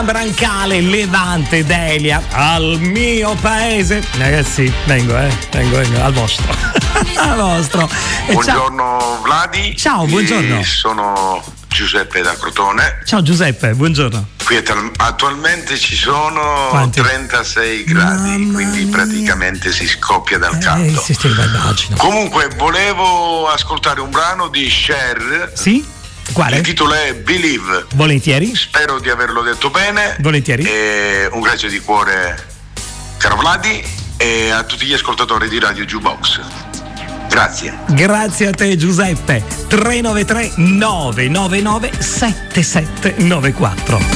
Miriam Brancale, Levante, Delia, al mio paese. Ragazzi, vengo al vostro. Al vostro. Buongiorno Vladi. Ciao, buongiorno. Sono Giuseppe da Crotone. Ciao Giuseppe, buongiorno. Qui attualmente ci sono Quanti? 36 gradi, Mamma quindi mia. praticamente si scoppia dal caldo. Sì, immagino. Comunque volevo ascoltare un brano di Cher. Sì? Quale? Il titolo è Believe. Volentieri. Spero di averlo detto bene. Volentieri. E un grazie di cuore, caro Vladi, e a tutti gli ascoltatori di Radio Jukebox. Grazie. Grazie a te Giuseppe. 393 999 7794.